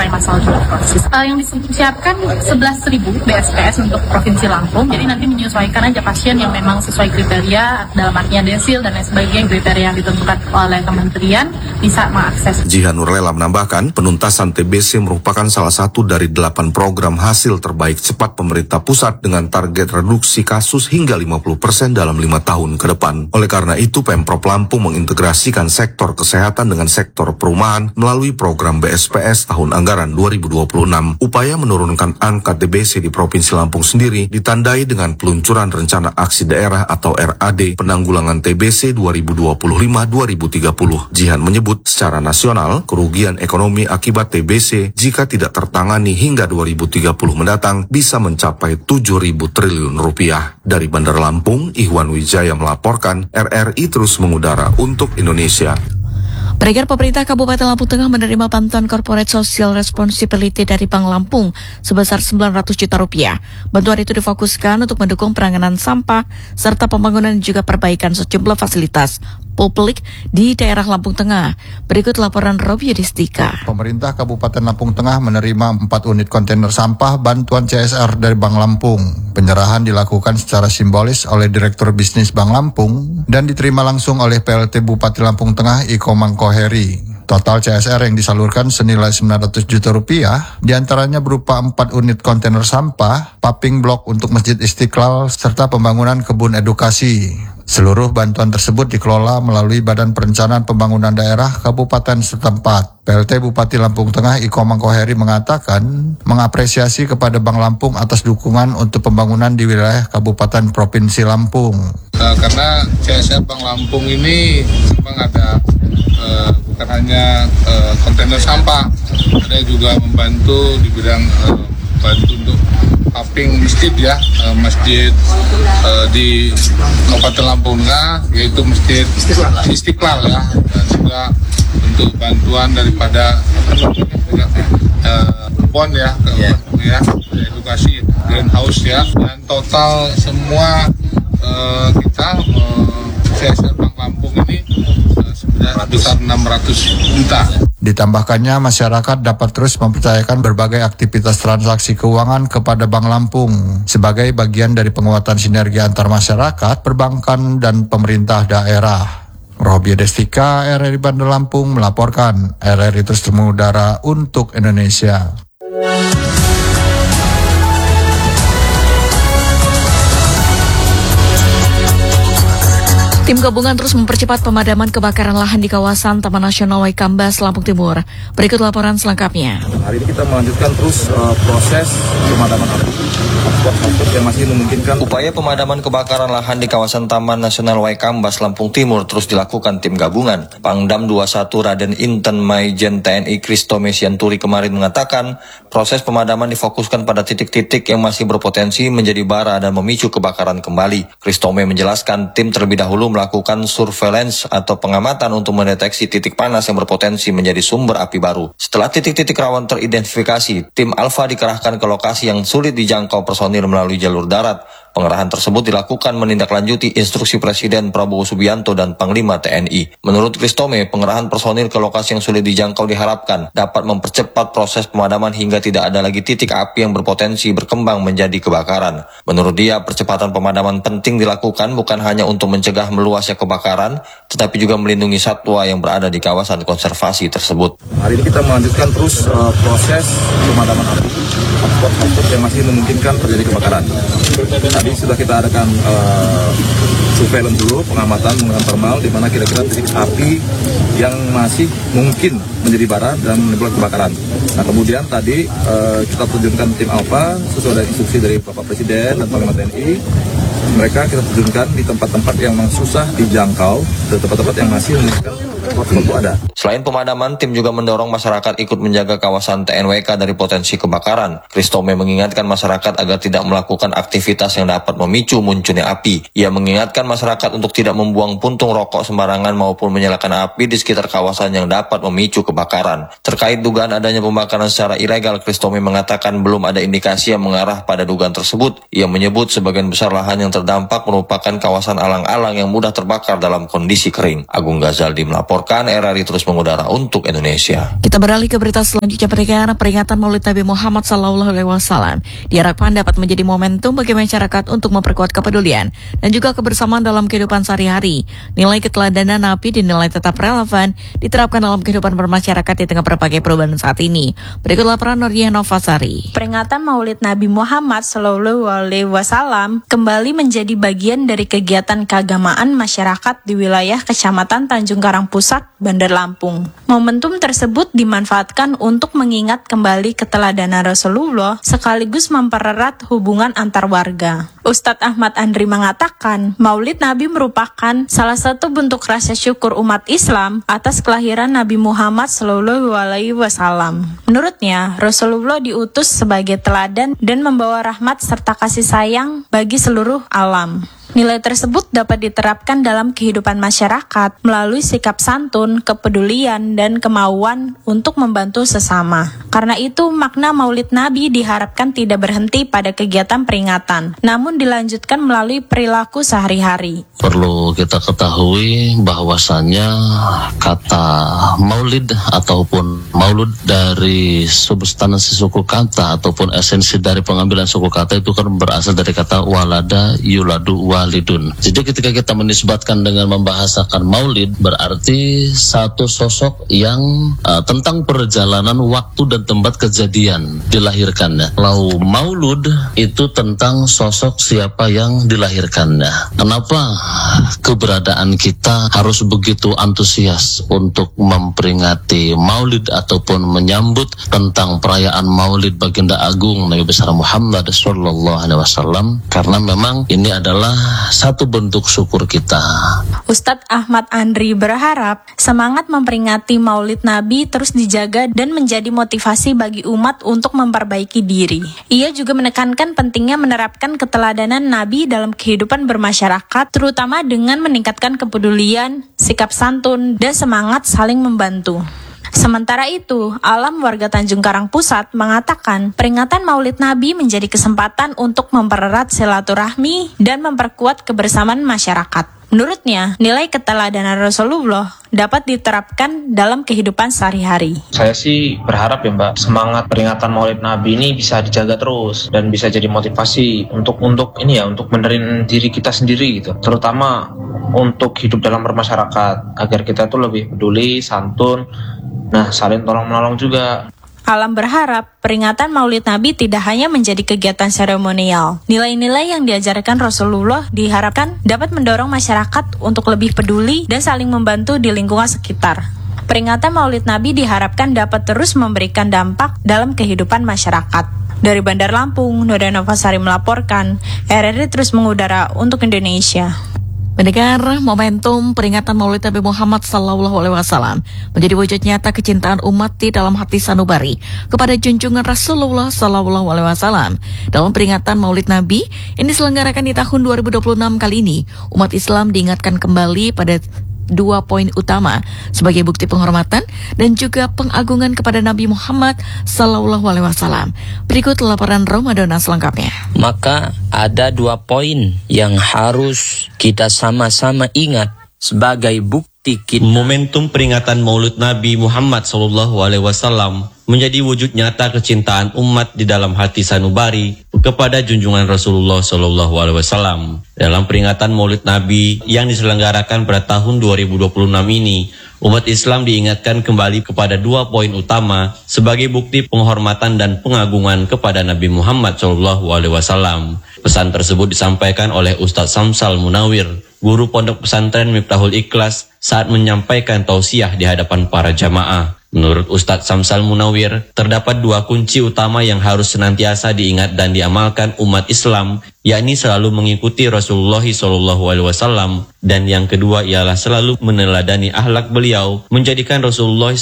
masalah jumlah proses. Yang disiapkan 11.000 BSPS untuk Provinsi Lampung, jadi nanti menyesuaikan aja pasien yang memang sesuai kriteria, dalam artinya desil dan lain sebagainya, kriteria yang ditentukan oleh kementerian bisa mengakses. Jihan Nurlela menambahkan, penuntasan TBC merupakan salah satu dari 8 program hasil terbaik cepat pemerintah pusat dengan target reduksi kasus hingga 50% dalam 5 tahun ke depan. Oleh karena itu, Pemprov Lampung mengintegrasikan sektor kesehatan dengan sektor perumahan melalui program BSPS tahun anggaran 2026. Upaya menurunkan angka TBC di Provinsi Lampung sendiri ditandai dengan peluncuran Rencana Aksi Daerah atau RAD Penanggulangan TBC 2025-2030. Jihan menyebut secara nasional, kerugian ekonomi akibat TBC jika tidak tertangani hingga 2030 mendatang bisa mencapai 7.000 triliun rupiah. Dari Bandar Lampung, Ihwan Wijaya melaporkan, RRI terus mengudara untuk Indonesia. Beredar pemerintah Kabupaten Lampung Tengah menerima bantuan Corporate Social Responsibility dari Bank Lampung sebesar 900 juta rupiah. Bantuan itu difokuskan untuk mendukung penanganan sampah serta pembangunan dan juga perbaikan sejumlah fasilitas publik di daerah Lampung Tengah. Berikut laporan Robi Yudhistika. Pemerintah Kabupaten Lampung Tengah menerima 4 unit kontainer sampah bantuan CSR dari Bank Lampung. Penyerahan dilakukan secara simbolis oleh Direktur Bisnis Bank Lampung dan diterima langsung oleh PLT Bupati Lampung Tengah Iko Mangkoheri. Total CSR yang disalurkan senilai 900 juta rupiah, diantaranya berupa 4 unit kontainer sampah, paving blok untuk Masjid Istiqlal, serta pembangunan kebun edukasi. Seluruh bantuan tersebut dikelola melalui Badan Perencanaan Pembangunan Daerah Kabupaten setempat. PLT Bupati Lampung Tengah Iko Mangkoheri mengatakan mengapresiasi kepada Bank Lampung atas dukungan untuk pembangunan di wilayah Kabupaten Provinsi Lampung. Karena CSR Bank Lampung ini memang ada bukan hanya kontainer sampah, ada juga membantu di bidang bantu untuk paving masjid ya, masjid di Kabupaten Lampung Tengah, yaitu Masjid Istiqlal ya, dan juga untuk bantuan daripada PON ya, edukasi greenhouse ya, dan total semua kita CSR Bank Lampung ini sebesar 600 juta. Ditambahkannya, masyarakat dapat terus mempercayakan berbagai aktivitas transaksi keuangan kepada Bank Lampung sebagai bagian dari penguatan sinergi antar masyarakat, perbankan, dan pemerintah daerah. Robi Destika, RRI Bandar Lampung melaporkan. RRI terus mengudara untuk Indonesia. Tim gabungan terus mempercepat pemadaman kebakaran lahan di kawasan Taman Nasional Waikambas, Lampung Timur. Berikut laporan selengkapnya. Hari ini kita melanjutkan terus proses pemadaman api yang masih memungkinkan. Upaya pemadaman kebakaran lahan di kawasan Taman Nasional Waikambas, Lampung Timur terus dilakukan tim gabungan. Pangdam 21 Raden Inten Maijen TNI Kristome Sianturi kemarin mengatakan proses pemadaman difokuskan pada titik-titik yang masih berpotensi menjadi bara dan memicu kebakaran kembali. Kristome menjelaskan tim terlebih dahulu melakukan surveillance atau pengamatan untuk mendeteksi titik panas yang berpotensi menjadi sumber api baru. Setelah titik-titik rawan teridentifikasi, tim Alfa dikerahkan ke lokasi yang sulit dijangkau personil melalui jalur darat. Pengerahan tersebut dilakukan menindaklanjuti instruksi Presiden Prabowo Subianto dan Panglima TNI. Menurut Kristome, pengerahan personil ke lokasi yang sulit dijangkau diharapkan dapat mempercepat proses pemadaman hingga tidak ada lagi titik api yang berpotensi berkembang menjadi kebakaran. Menurut dia, percepatan pemadaman penting dilakukan bukan hanya untuk mencegah meluasnya kebakaran, tetapi juga melindungi satwa yang berada di kawasan konservasi tersebut. Hari ini kita melanjutkan terus proses pemadaman api yang masih memungkinkan terjadi kebakaran. Tadi sudah kita adakan surveillance dulu, pengamatan menggunakan thermal, di mana kira-kira titik api yang masih mungkin menjadi bara dan menimbulkan kebakaran. Nah, kemudian tadi kita terjunkan tim Alfa sesuai dengan instruksi dari Bapak Presiden dan Panglima TNI. Mereka kita terjunkan di tempat-tempat yang memang susah dijangkau, di tempat-tempat yang masih memungkinkan waktu ada. Selain pemadaman, tim juga mendorong masyarakat ikut menjaga kawasan TNWK dari potensi kebakaran. Kristome mengingatkan masyarakat agar tidak melakukan aktivitas yang dapat memicu munculnya api. Ia mengingatkan masyarakat untuk tidak membuang puntung rokok sembarangan maupun menyalakan api di sekitar kawasan yang dapat memicu kebakaran. Terkait dugaan adanya pembakaran secara ilegal, Kristome mengatakan belum ada indikasi yang mengarah pada dugaan tersebut. Ia menyebut sebagian besar lahan yang terdampak merupakan kawasan alang-alang yang mudah terbakar dalam kondisi kering. Agung Ghazaldi melaporkan. diharapkan RRI terus mengudara untuk Indonesia. Kita beralih ke berita selanjutnya. Peringatan Maulid Nabi Muhammad SAW diharapkan dapat menjadi momentum bagi masyarakat untuk memperkuat kepedulian dan juga kebersamaan dalam kehidupan sehari-hari. Nilai keteladanan Nabi dinilai tetap relevan diterapkan dalam kehidupan bermasyarakat di tengah berbagai perubahan saat ini. Berikut laporan Nuriyah Novasari. Peringatan Maulid Nabi Muhammad SAW kembali menjadi bagian dari kegiatan keagamaan masyarakat di wilayah Kecamatan Tanjung Karang Pusat, Bandar Lampung. Momentum tersebut dimanfaatkan untuk mengingat kembali keteladanan Rasulullah sekaligus mempererat hubungan antar warga. Ustadz Ahmad Andri mengatakan, Maulid Nabi merupakan salah satu bentuk rasa syukur umat Islam atas kelahiran Nabi Muhammad SAW. Menurutnya, Rasulullah diutus sebagai teladan dan membawa rahmat serta kasih sayang bagi seluruh alam. Nilai tersebut dapat diterapkan dalam kehidupan masyarakat melalui sikap santun, kepedulian, dan kemauan untuk membantu sesama. Karena itu, makna Maulid Nabi diharapkan tidak berhenti pada kegiatan peringatan, namun dilanjutkan melalui perilaku sehari-hari. Perlu kita ketahui bahwasannya kata maulid ataupun maulud dari substansi suku kata ataupun esensi dari pengambilan suku kata itu kan berasal dari kata walada yuladu walidun. Jadi ketika kita menisbatkan dengan membahasakan maulid berarti satu sosok yang tentang perjalanan waktu dan tempat kejadian dilahirkannya. Kalau maulud itu tentang sosok siapa yang dilahirkannya. Kenapa keberadaan kita harus begitu antusias untuk memperingati maulid ataupun menyambut tentang perayaan maulid baginda agung Nabi besar Muhammad SAW? Karena memang ini adalah satu bentuk syukur kita. Ustadz Ahmad Andri berharap semangat memperingati Maulid Nabi terus dijaga dan menjadi motivasi bagi umat untuk memperbaiki diri. Ia juga menekankan pentingnya menerapkan keteladanan Nabi dalam kehidupan bermasyarakat, terutama dengan meningkatkan kepedulian, sikap santun, dan semangat saling membantu. Sementara itu, Alam warga Tanjung Karang Pusat mengatakan peringatan Maulid Nabi menjadi kesempatan untuk mempererat silaturahmi dan memperkuat kebersamaan masyarakat. Menurutnya, nilai keteladanan Rasulullah dapat diterapkan dalam kehidupan sehari-hari. Saya sih berharap ya Mbak, semangat peringatan Maulid Nabi ini bisa dijaga terus dan bisa jadi motivasi untuk benerin diri kita sendiri gitu. Terutama untuk hidup dalam bermasyarakat agar kita tuh lebih peduli, santun, saling tolong-menolong juga. Alam berharap peringatan Maulid Nabi tidak hanya menjadi kegiatan seremonial. Nilai-nilai yang diajarkan Rasulullah diharapkan dapat mendorong masyarakat untuk lebih peduli dan saling membantu di lingkungan sekitar. Peringatan Maulid Nabi diharapkan dapat terus memberikan dampak dalam kehidupan masyarakat. Dari Bandar Lampung, Nuriyah Novasari melaporkan, RRI terus mengudara untuk Indonesia. Mendengar momentum peringatan Maulid Nabi Muhammad SAW menjadi wujud nyata kecintaan umat di dalam hati sanubari kepada junjungan Rasulullah SAW. Dalam peringatan Maulid Nabi yang diselenggarakan di tahun 2026 kali ini, umat Islam diingatkan kembali pada 2 poin utama sebagai bukti penghormatan dan juga pengagungan kepada Nabi Muhammad SAW. Berikut laporan Ramadan selengkapnya. Maka ada 2 poin yang harus kita sama-sama ingat sebagai bukti kita. Momentum peringatan Maulid Nabi Muhammad SAW menjadi wujud nyata kecintaan umat di dalam hati sanubari kepada junjungan Rasulullah SAW. Dalam peringatan Maulid Nabi yang diselenggarakan pada tahun 2026 ini, umat Islam diingatkan kembali kepada 2 poin utama sebagai bukti penghormatan dan pengagungan kepada Nabi Muhammad SAW. Pesan tersebut disampaikan oleh Ustadz Samsal Munawir, guru pondok pesantren Miftahul Ikhlas, saat menyampaikan tausiah di hadapan para jamaah. Menurut Ustadz Samsal Munawir, terdapat 2 kunci utama yang harus senantiasa diingat dan diamalkan umat Islam, yakni selalu mengikuti Rasulullah SAW, dan yang kedua ialah selalu meneladani akhlak beliau, menjadikan Rasulullah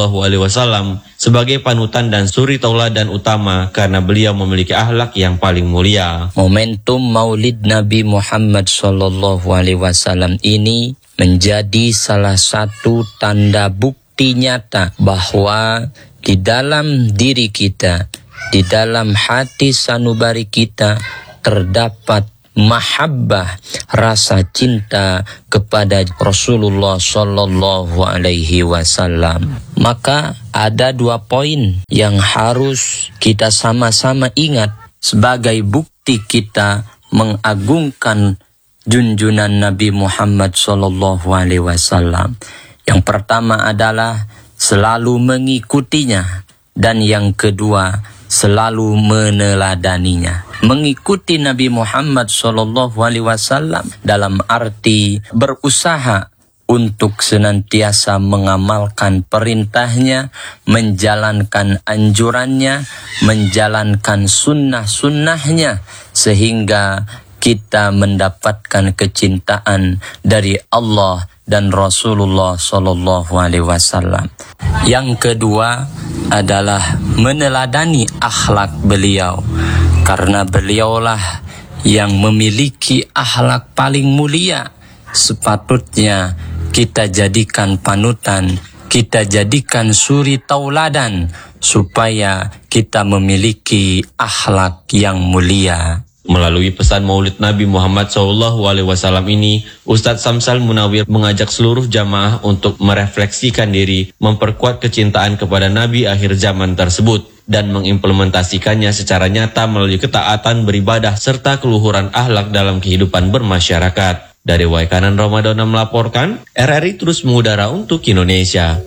SAW sebagai panutan dan suri tauladan utama karena beliau memiliki akhlak yang paling mulia. Momentum Maulid Nabi Muhammad SAW ini menjadi salah satu tanda bukti nyata bahwa di dalam diri kita, di dalam hati sanubari kita terdapat mahabbah, rasa cinta kepada Rasulullah Shallallahu Alaihi Wasallam. Maka ada 2 poin yang harus kita sama-sama ingat sebagai bukti kita mengagungkan junjungan Nabi Muhammad Shallallahu Alaihi Wasallam. Yang pertama adalah selalu mengikutinya, dan yang kedua selalu meneladaninya. Mengikuti Nabi Muhammad Shallallahu Alaihi Wasallam dalam arti berusaha untuk senantiasa mengamalkan perintahnya, menjalankan anjurannya, menjalankan sunnah-sunnahnya, sehingga kita mendapatkan kecintaan dari Allah dan Rasulullah Sallallahu Alaihi Wasallam. Yang kedua adalah meneladani akhlak beliau, karena beliaulah yang memiliki akhlak paling mulia. Sepatutnya kita jadikan panutan, kita jadikan suri tauladan, supaya kita memiliki akhlak yang mulia. Melalui pesan Maulid Nabi Muhammad SAW ini, Ustadz Samsal Munawir mengajak seluruh jamaah untuk merefleksikan diri, memperkuat kecintaan kepada Nabi akhir zaman tersebut, dan mengimplementasikannya secara nyata melalui ketaatan beribadah serta keluhuran akhlak dalam kehidupan bermasyarakat. Dari Waikanan Ramadan melaporkan, RRI terus mengudara untuk Indonesia.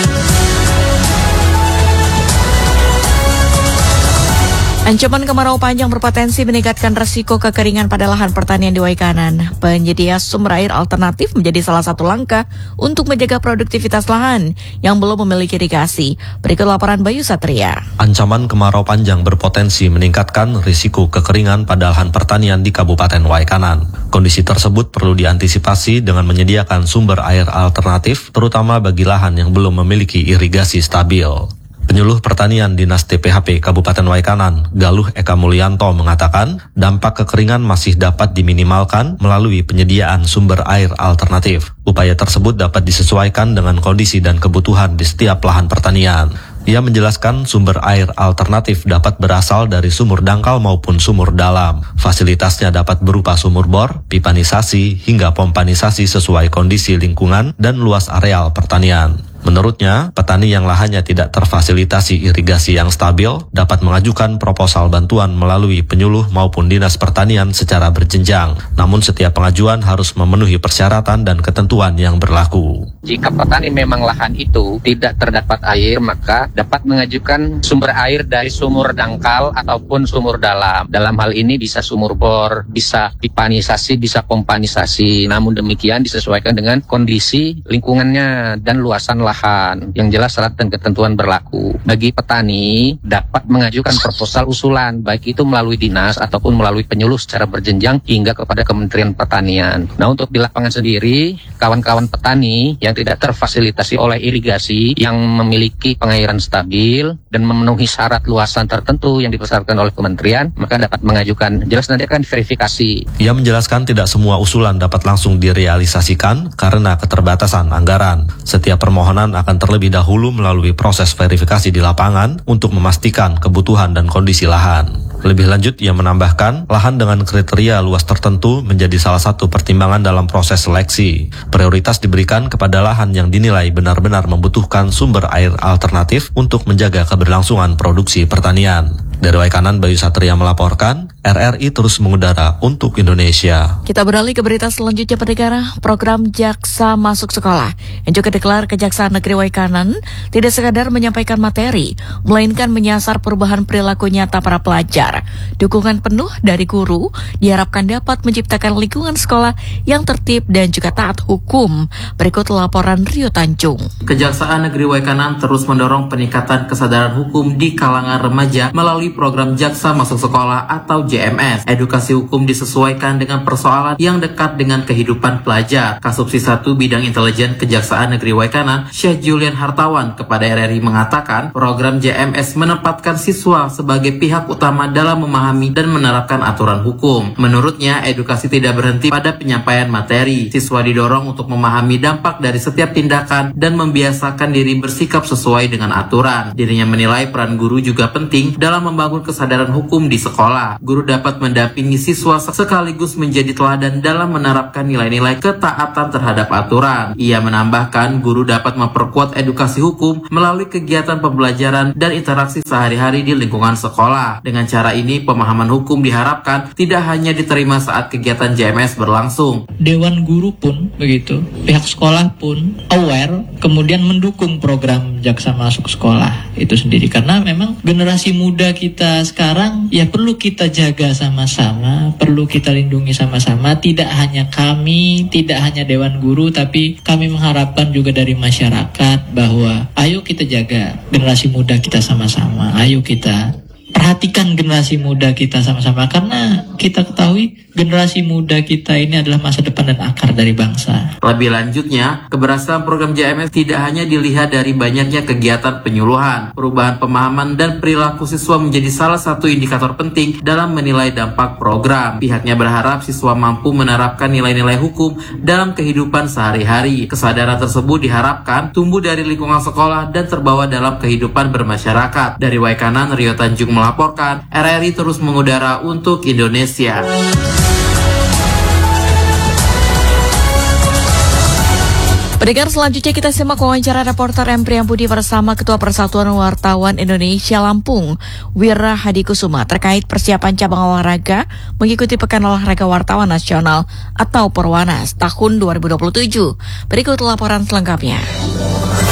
Ancaman kemarau panjang berpotensi meningkatkan resiko kekeringan pada lahan pertanian di Waikanan. Penyedia sumber air alternatif menjadi salah satu langkah untuk menjaga produktivitas lahan yang belum memiliki irigasi. Berikut laporan Bayu Satria. Ancaman kemarau panjang berpotensi meningkatkan risiko kekeringan pada lahan pertanian di Kabupaten Waikanan. Kondisi tersebut perlu diantisipasi dengan menyediakan sumber air alternatif, terutama bagi lahan yang belum memiliki irigasi stabil. Penyuluh Pertanian Dinas TPHP Kabupaten Waikanan, Galuh Eka Mulyanto mengatakan, dampak kekeringan masih dapat diminimalkan melalui penyediaan sumber air alternatif. Upaya tersebut dapat disesuaikan dengan kondisi dan kebutuhan di setiap lahan pertanian. Ia menjelaskan sumber air alternatif dapat berasal dari sumur dangkal maupun sumur dalam. Fasilitasnya dapat berupa sumur bor, pipanisasi, hingga pompanisasi sesuai kondisi lingkungan dan luas areal pertanian. Menurutnya, petani yang lahannya tidak terfasilitasi irigasi yang stabil dapat mengajukan proposal bantuan melalui penyuluh maupun dinas pertanian secara berjenjang. Namun setiap pengajuan harus memenuhi persyaratan dan ketentuan yang berlaku. Jika petani memang lahan itu tidak terdapat air, maka dapat mengajukan sumber air dari sumur dangkal ataupun sumur dalam. Dalam hal ini bisa sumur bor, bisa pipanisasi, bisa pompanisasi. Namun demikian disesuaikan dengan kondisi lingkungannya dan luasan lahan. Yang jelas syarat dan ketentuan berlaku. Bagi petani dapat mengajukan proposal usulan, baik itu melalui dinas ataupun melalui penyuluh secara berjenjang hingga kepada Kementerian Pertanian. Nah, untuk di lapangan sendiri, kawan-kawan petani yang tidak terfasilitasi oleh irigasi, yang memiliki pengairan stabil dan memenuhi syarat luasan tertentu yang dipersyaratkan oleh Kementerian, maka dapat mengajukan. Jelas nanti akan diverifikasi. Ia menjelaskan tidak semua usulan dapat langsung direalisasikan karena keterbatasan anggaran. Setiap permohonan akan terlebih dahulu melalui proses verifikasi di lapangan untuk memastikan kebutuhan dan kondisi lahan. Lebih lanjut, ia menambahkan, lahan dengan kriteria luas tertentu menjadi salah satu pertimbangan dalam proses seleksi. Prioritas diberikan kepada lahan yang dinilai benar-benar membutuhkan sumber air alternatif untuk menjaga keberlangsungan produksi pertanian. Dari Waikanan, Bayu Satria melaporkan, RRI terus mengudara untuk Indonesia. Kita beralih ke berita selanjutnya, pendengar. Program Jaksa Masuk Sekolah yang juga dikelar Kejaksaan Negeri Waikanan tidak sekadar menyampaikan materi, melainkan menyasar perubahan perilaku nyata para pelajar. Dukungan penuh dari guru diharapkan dapat menciptakan lingkungan sekolah yang tertib dan juga taat hukum. Berikut laporan Rio Tanjung. Kejaksaan Negeri Waikanan terus mendorong peningkatan kesadaran hukum di kalangan remaja melalui program Jaksa Masuk Sekolah atau JMS. Edukasi hukum disesuaikan dengan persoalan yang dekat dengan kehidupan pelajar. Kasubsi 1 Bidang Intelijen Kejaksaan Negeri Waikanan, Syekh Julian Hartawan kepada RRI mengatakan, program JMS menempatkan siswa sebagai pihak utama dalam memahami dan menerapkan aturan hukum. Menurutnya, edukasi tidak berhenti pada penyampaian materi. Siswa didorong untuk memahami dampak dari setiap tindakan dan membiasakan diri bersikap sesuai dengan aturan. Dirinya menilai peran guru juga penting dalam membangun kesadaran hukum di sekolah. Guru guru dapat mendampingi siswa sekaligus menjadi teladan dalam menerapkan nilai-nilai ketaatan terhadap aturan. Ia menambahkan guru dapat memperkuat edukasi hukum melalui kegiatan pembelajaran dan interaksi sehari-hari di lingkungan sekolah. Dengan cara ini, pemahaman hukum diharapkan tidak hanya diterima saat kegiatan JMS berlangsung. Dewan guru pun begitu, pihak sekolah pun aware, kemudian mendukung program Jaksa Masuk Sekolah itu sendiri. Karena memang generasi muda kita sekarang ya perlu kita jaga sama-sama, perlu kita lindungi sama-sama. Tidak hanya kami, tidak hanya Dewan Guru, tapi kami mengharapkan juga dari masyarakat bahwa ayo kita jaga generasi muda kita sama-sama, ayo kita perhatikan generasi muda kita sama-sama, karena kita ketahui generasi muda kita ini adalah masa depan dan akar dari bangsa. Lebih lanjutnya, keberhasilan program JMS tidak hanya dilihat dari banyaknya kegiatan penyuluhan. Perubahan pemahaman dan perilaku siswa menjadi salah satu indikator penting dalam menilai dampak program. Pihaknya berharap siswa mampu menerapkan nilai-nilai hukum dalam kehidupan sehari-hari. Kesadaran tersebut diharapkan tumbuh dari lingkungan sekolah dan terbawa dalam kehidupan bermasyarakat. Dari Waikanan, Rio Tanjung melaporkan, RRI terus mengudara untuk Indonesia. Pendengar, selanjutnya kita simak wawancara reporter M. Priyambudi bersama Ketua Persatuan Wartawan Indonesia Lampung, Wira Hadikusuma, terkait persiapan cabang olahraga mengikuti Pekan Olahraga Wartawan Nasional atau Perwanas tahun 2027. Berikut laporan selengkapnya.